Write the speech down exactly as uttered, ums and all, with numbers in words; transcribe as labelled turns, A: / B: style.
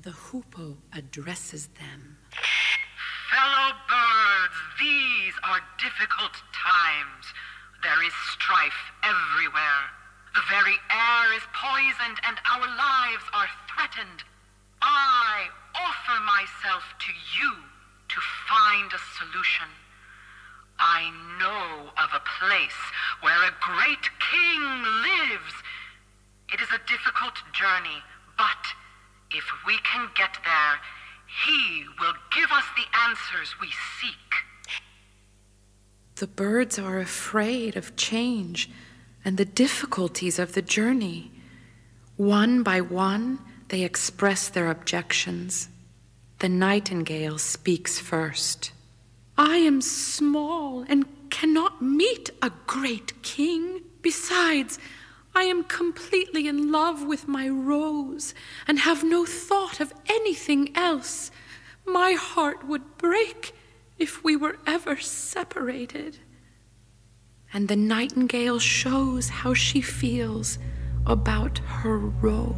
A: The hoopoe addresses them.
B: Fellow birds, these are difficult times. There is strife everywhere. The very air is poisoned and our lives are threatened. I offer myself to you to find a solution. I know of a place where a great king lives. It is a difficult journey, but if we can get there, he will give us the answers we seek.
A: The birds are afraid of change and the difficulties of the journey. One by one, they express their objections. The nightingale speaks first. I am small and cannot meet a great king. Besides, I am completely in love with my rose and have no thought of anything else. My heart would break if we were ever separated. And the nightingale shows how she feels about her rose.